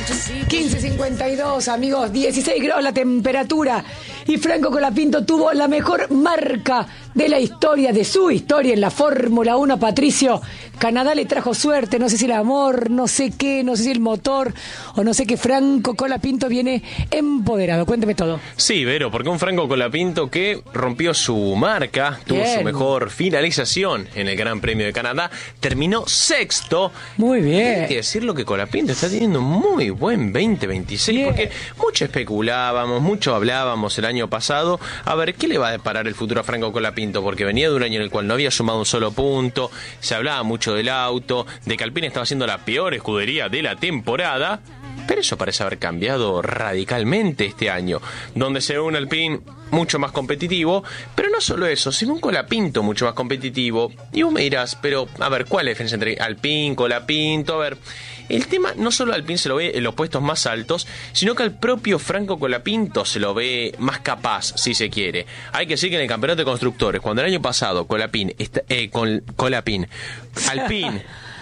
15:52, amigos, 16 grados la temperatura. Y Franco Colapinto tuvo la mejor marca de la historia, de su historia en la Fórmula 1, Patricio. Canadá le trajo suerte, no sé si el amor, no sé qué, no sé si el motor, o no sé qué. Franco Colapinto viene empoderado. Cuénteme todo. Sí, Vero, porque un Franco Colapinto que rompió su marca, tuvo su mejor finalización en el Gran Premio de Canadá, terminó sexto. Muy bien. Hay que decirlo que Colapinto está teniendo un muy buen 2026, porque mucho especulábamos, mucho hablábamos el año pasado, a ver, ¿qué le va a deparar el futuro a Franco Colapinto? Porque venía de un año en el cual no había sumado un solo punto, se hablaba mucho del auto, de que Alpine estaba haciendo la peor escudería de la temporada, pero eso parece haber cambiado radicalmente este año, donde se ve un Alpine mucho más competitivo, pero no solo eso, sino un Colapinto mucho más competitivo. Y vos me dirás, pero a ver, ¿cuál es la diferencia entre Alpine, Colapinto? A ver, el tema no solo Alpine se lo ve en los puestos más altos, sino que al propio Franco Colapinto se lo ve más capaz, si se quiere. Hay que decir que en el campeonato de constructores, cuando el año pasado Alpine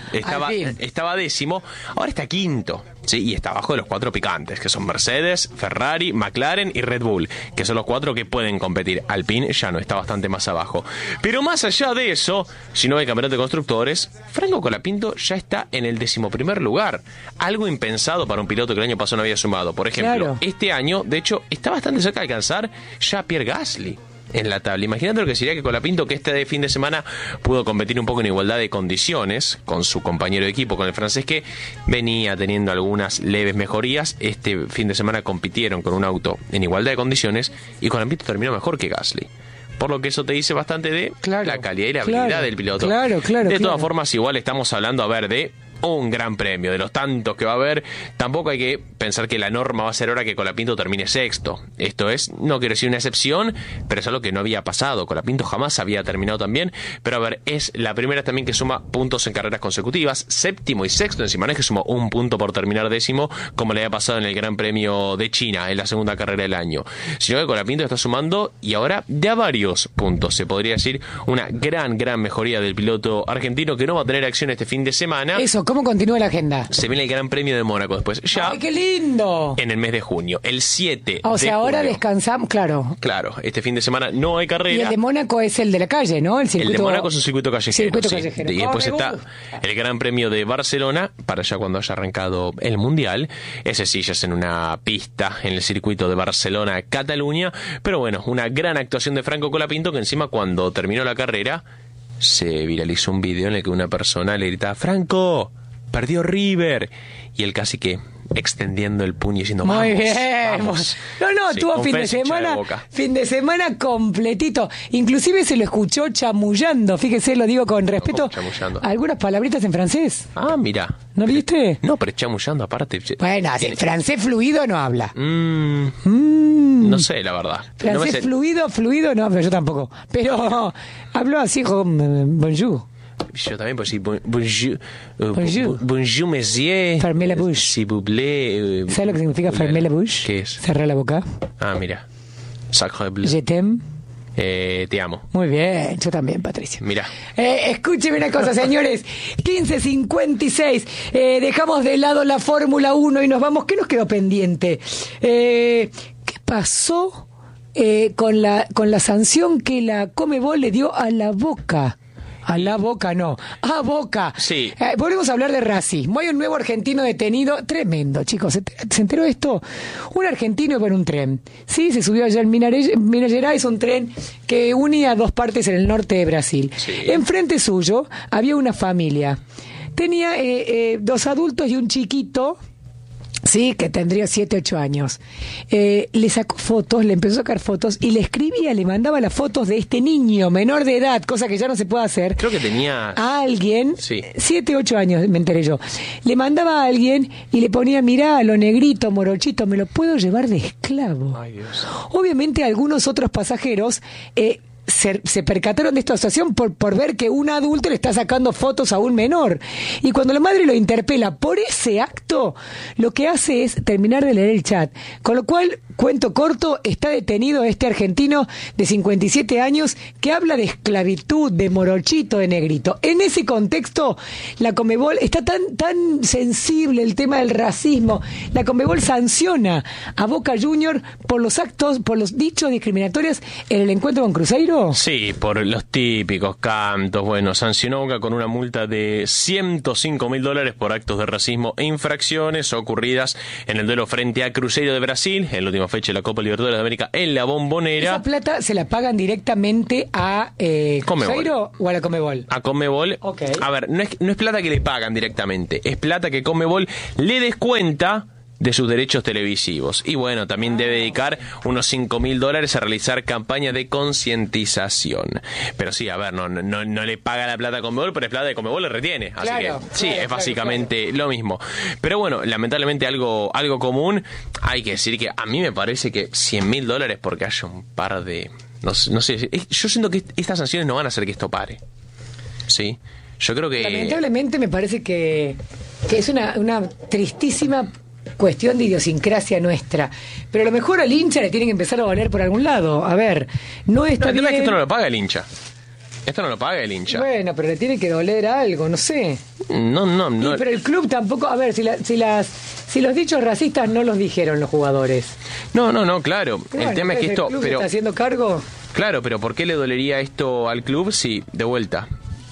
estaba décimo, ahora está quinto, ¿sí? Y está abajo de los cuatro picantes, que son Mercedes, Ferrari, McLaren y Red Bull, que son los cuatro que pueden competir. Alpine ya no, está bastante más abajo. Pero más allá de eso, si no hay campeonato de constructores, Franco Colapinto ya está en el 11º lugar. Algo impensado para un piloto que el año pasado no había sumado. Por ejemplo, este año, de hecho, está bastante cerca de alcanzar ya a Pierre Gasly en la tabla. Imagínate lo que sería que Colapinto, que este fin de semana pudo competir un poco en igualdad de condiciones con su compañero de equipo, con el francés, que venía teniendo algunas leves mejorías. Este fin de semana compitieron con un auto en igualdad de condiciones y Colapinto terminó mejor que Gasly. Por lo que eso te dice bastante de la calidad y la habilidad del piloto. De todas formas, igual estamos hablando, a ver, de un gran premio, de los tantos que va a haber. Tampoco hay que pensar que la norma va a ser ahora que Colapinto termine sexto. Esto es, no quiero decir una excepción, pero es algo que no había pasado. Colapinto jamás había terminado tan bien, pero a ver, es la primera también que suma puntos en carreras consecutivas, séptimo y sexto encima, no es que sumó un punto por terminar décimo, como le había pasado en el Gran Premio de China, en la segunda carrera del año, sino que Colapinto está sumando, y ahora de a varios puntos. Se podría decir una gran mejoría del piloto argentino, que no va a tener acción este fin de semana. Eso, ¿cómo continúa la agenda? Se viene el Gran Premio de Mónaco después. Ya. ¡Ay, qué lindo! En el mes de junio, el 7 o sea, ahora junio. Descansamos, claro. Claro, este fin de semana no hay carrera. Y el de Mónaco es el de la calle, ¿no? El de Mónaco es un circuito callejero. Callejero. Y después está el Gran Premio de Barcelona, para allá cuando haya arrancado el Mundial. Ese sí ya es en una pista, en el circuito de Barcelona-Cataluña. Pero bueno, una gran actuación de Franco Colapinto, que encima cuando terminó la carrera se viralizó un video en el que una persona le gritaba: ¡Franco! ¡Perdió River! Y él casi que extendiendo el puño y diciendo: ¡Vamos! Muy bien. Vamos. No, sí, tuvo fin de semana completito. Inclusive se lo escuchó chamullando. Fíjese, lo digo con respeto. Algunas palabritas en francés. Ah, mira. ¿No viste? No, pero chamullando aparte. Bueno, el francés fluido no habla. No sé, la verdad. Francés fluido no, pero yo tampoco. Pero habló así con bonjour. Yo también puedo decir bonjour monsieur. Fermez la bouche. S'il vous plaît. ¿Sabes lo que significa fermez la bouche? ¿Qué es? Cerrar la boca. Ah, mira. Sacre bleu. Je t'aime. Te amo. Muy bien, yo también, Patricia. Mira. Escúcheme una cosa, señores. 15:56. Dejamos de lado la Fórmula 1 y nos vamos. ¿Qué nos quedó pendiente? ¿Qué pasó con la sanción que la Conmebol le dio a la Boca? A la Boca no, a Boca. Sí. Volvemos a hablar de racismo. Hay un nuevo argentino detenido, tremendo, chicos. ¿Se enteró esto? Un argentino con un tren. Sí, se subió allá en Minas Gerais, un tren que unía dos partes en el norte de Brasil. Sí. Enfrente suyo había una familia. Tenía 2 adultos y un chiquito. Sí, que tendría 7, 8 años. Le sacó fotos, le empezó a sacar fotos y le escribía, le mandaba las fotos de este niño menor de edad, cosa que ya no se puede hacer. Creo que tenía... A alguien, sí. 7, 8 años, me enteré yo. Le mandaba a alguien y le ponía: mirá, lo negrito, morochito, me lo puedo llevar de esclavo. Ay, Dios. Obviamente algunos otros pasajeros... se percataron de esta situación por ver que un adulto le está sacando fotos a un menor. Y cuando la madre lo interpela por ese acto, lo que hace es terminar de leer el chat. Con lo cual cuento corto, está detenido este argentino de 57 años que habla de esclavitud, de morochito, de negrito. En ese contexto, la Conmebol está tan sensible el tema del racismo. La Conmebol sanciona a Boca Juniors por los actos, por los dichos discriminatorios en el encuentro con Cruzeiro. Sí, por los típicos cantos. Bueno, sancionó Boca con una multa de $105.000 por actos de racismo e infracciones ocurridas en el duelo frente a Cruzeiro de Brasil, en la última fecha de la Copa Libertadores de América en la Bombonera. ¿Esa plata se la pagan directamente a Cruzeiro o a la Conmebol? A Conmebol. Okay. A ver, no es plata que le pagan directamente, es plata que Conmebol le descuenta de sus derechos televisivos. Y bueno, también debe dedicar unos $5.000 a realizar campañas de concientización. Pero sí, a ver, no le paga la plata a Conmebol, pero es plata de Conmebol le retiene. Así claro, que sí, es básicamente lo mismo. Pero bueno, lamentablemente algo común. Hay que decir que a mí me parece que $100.000 porque haya un par de... No sé, yo siento que estas sanciones no van a hacer que esto pare. Sí, yo creo que... Lamentablemente me parece que es una tristísima cuestión de idiosincrasia nuestra, pero a lo mejor al hincha le tienen que empezar a valer por algún lado. A ver, no está bien. El tema es que esto no lo paga el hincha. Esto no lo paga el hincha. Bueno, pero le tiene que doler algo, no sé. No. Sí, pero el club tampoco, a ver, si los dichos racistas no los dijeron los jugadores. No, claro. El tema es que esto, ¿el club pero está haciendo cargo? Claro, pero ¿por qué le dolería esto al club si de vuelta?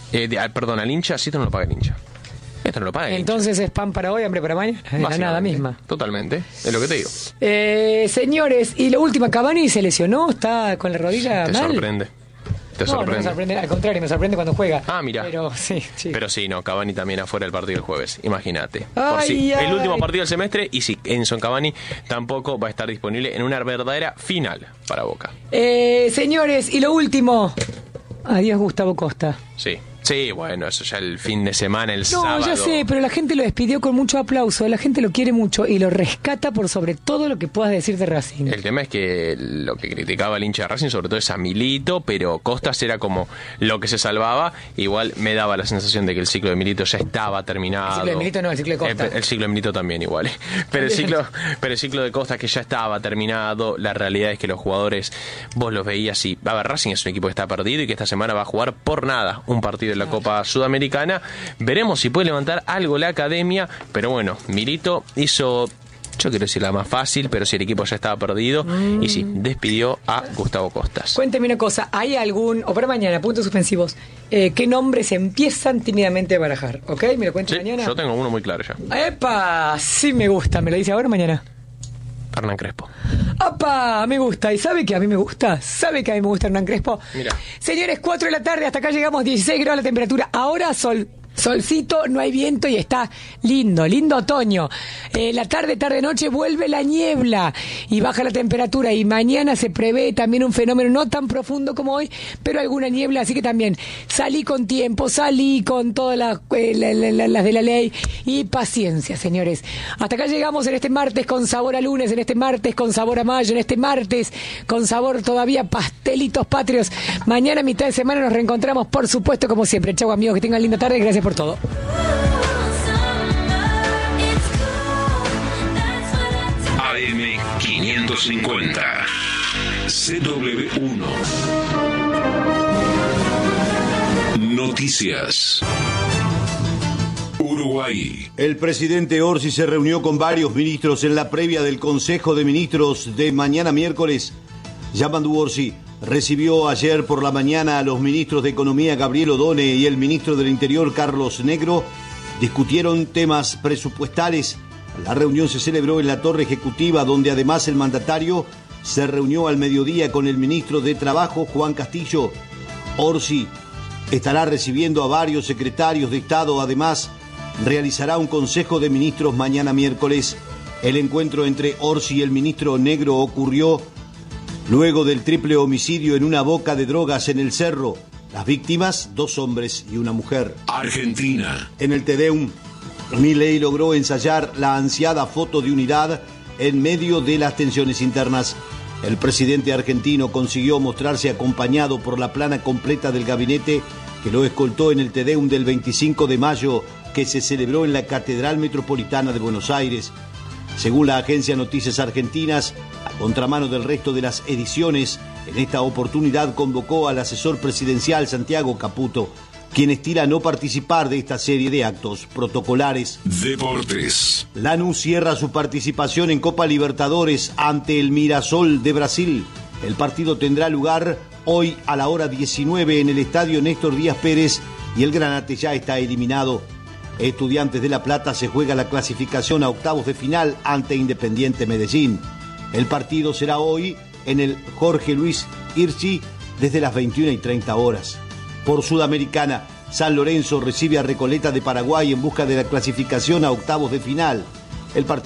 Al hincha, si esto no lo paga el hincha. Esto no lo paga. Entonces es pan para hoy, hambre para mañana. Es la nada misma. Totalmente, es lo que te digo. Señores, y la última, Cavani se lesionó, está con la rodilla mal. Te sorprende. No me sorprende, al contrario, me sorprende cuando juega. Ah, mira. Pero sí. Pero sí, no, Cavani también afuera del partido el jueves, imagínate. El último partido del semestre, y sí, Edinson Cavani tampoco va a estar disponible en una verdadera final para Boca. Señores, y lo último. Adiós, Gustavo Costa. Sí, bueno, eso ya el fin de semana, el sábado. No, ya sé, pero la gente lo despidió con mucho aplauso, la gente lo quiere mucho y lo rescata por sobre todo lo que puedas decir de Racing. El tema es que lo que criticaba el hincha de Racing sobre todo es a Milito, pero Costas era como lo que se salvaba. Igual me daba la sensación de que el ciclo de Milito ya estaba terminado. El ciclo de Milito no, el ciclo de Costa. El ciclo de Milito también igual. Pero el ciclo de Costas que ya estaba terminado. La realidad es que los jugadores, vos los veías y... A ver, Racing es un equipo que está perdido y que esta semana va a jugar por nada un partido en la Copa Sudamericana. Veremos si puede levantar algo la academia, pero bueno, Milito hizo, yo quiero decir la más fácil, pero si el equipo ya estaba perdido, y sí, despidió a Gustavo Costas. Cuénteme una cosa, ¿hay algún, o para mañana, puntos suspensivos, qué nombres empiezan tímidamente a barajar? ¿Ok? ¿Me lo cuento mañana? Yo tengo uno muy claro ya. ¡Epa! Sí me gusta, ¿me lo dice ahora o mañana? Hernán Crespo. ¡Apa! Me gusta. ¿Y sabe que a mí me gusta? ¿Sabe que a mí me gusta Hernán Crespo? Mira. Señores, 4 de la tarde, hasta acá llegamos, 16 grados la temperatura. Ahora solcito, no hay viento y está lindo otoño. La tarde-noche vuelve la niebla y baja la temperatura, y mañana se prevé también un fenómeno no tan profundo como hoy, pero alguna niebla, así que también salí con tiempo, salí con todas las de la ley y paciencia, señores. Hasta acá llegamos en este martes con sabor a lunes, en este martes con sabor a mayo, en este martes con sabor todavía pastelitos patrios. Mañana, mitad de semana, nos reencontramos, por supuesto, como siempre. Chau, amigos, que tengan linda tarde, gracias por todo. AM 550 CW1 Noticias. Uruguay. El presidente Orsi se reunió con varios ministros en la previa del Consejo de Ministros de mañana miércoles. Yamandu Orsi recibió ayer por la mañana a los ministros de Economía Gabriel Odone y el ministro del Interior Carlos Negro. Discutieron temas presupuestales. La reunión se celebró en la Torre Ejecutiva, donde además el mandatario se reunió al mediodía con el ministro de Trabajo, Juan Castillo. Orsi estará recibiendo a varios secretarios de Estado. Además, realizará un Consejo de Ministros mañana miércoles. El encuentro entre Orsi y el ministro Negro ocurrió luego del triple homicidio en una boca de drogas en el Cerro. Las víctimas, 2 hombres y una mujer. Argentina. En el Tedeum, Milei logró ensayar la ansiada foto de unidad en medio de las tensiones internas. El presidente argentino consiguió mostrarse acompañado por la plana completa del gabinete que lo escoltó en el Tedeum del 25 de mayo que se celebró en la Catedral Metropolitana de Buenos Aires. Según la agencia Noticias Argentinas, a contramano del resto de las ediciones, en esta oportunidad convocó al asesor presidencial Santiago Caputo, quien estila no participar de esta serie de actos protocolares. Deportes. Lanús cierra su participación en Copa Libertadores ante el Mirassol de Brasil. El partido tendrá lugar hoy a la hora 19 en el estadio Néstor Díaz Pérez y el Granate ya está eliminado. Estudiantes de La Plata se juega la clasificación a octavos de final ante Independiente Medellín. El partido será hoy en el Jorge Luis Hirschi desde las 21:30 horas. Por Sudamericana, San Lorenzo recibe a Recoleta de Paraguay en busca de la clasificación a octavos de final. El partido